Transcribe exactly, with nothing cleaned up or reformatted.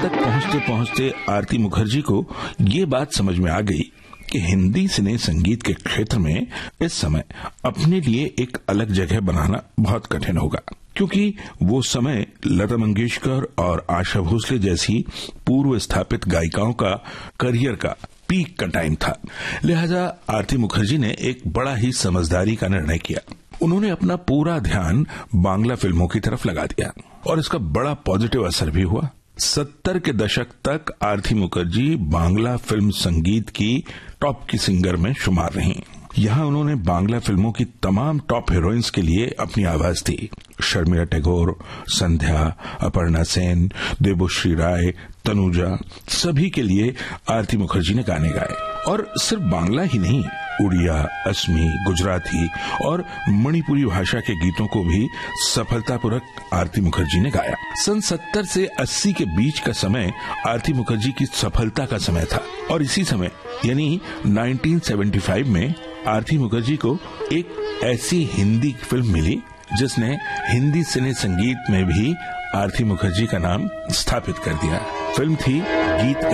तक पहुंचते पहुंचते आरती मुखर्जी को ये बात समझ में आ गई कि हिंदी सिने संगीत के क्षेत्र में इस समय अपने लिए एक अलग जगह बनाना बहुत कठिन होगा, क्योंकि वो समय लता मंगेशकर और आशा भोसले जैसी पूर्व स्थापित गायिकाओं का करियर का पीक का टाइम था। लिहाजा आरती मुखर्जी ने एक बड़ा ही समझदारी का निर्णय किया। उन्होंने अपना पूरा ध्यान बांग्ला फिल्मों की तरफ लगा दिया और इसका बड़ा पॉजिटिव असर भी हुआ। सत्तर के दशक तक आरती मुखर्जी बांग्ला फिल्म संगीत की टॉप की सिंगर में शुमार रहीं। यहाँ उन्होंने बांग्ला फिल्मों की तमाम टॉप हीरोइंस के लिए अपनी आवाज दी। शर्मिला टैगोर, संध्या, अपर्णा सेन, देवश्री राय, तनुजा, सभी के लिए आरती मुखर्जी ने गाने गाए। और सिर्फ बांग्ला ही नहीं, उड़िया, असमी, गुजराती और मणिपुरी भाषा के गीतों को भी सफलतापूर्वक आरती मुखर्जी ने गाया। सन सत्तर से अस्सी के बीच का समय आरती मुखर्जी की सफलता का समय था और इसी समय यानी उन्नीस सौ पचहत्तर में आरती मुखर्जी को एक ऐसी हिंदी फिल्म मिली जिसने हिंदी सिने संगीत में भी आरती मुखर्जी का नाम स्थापित कर दिया। फिल्म थी गीत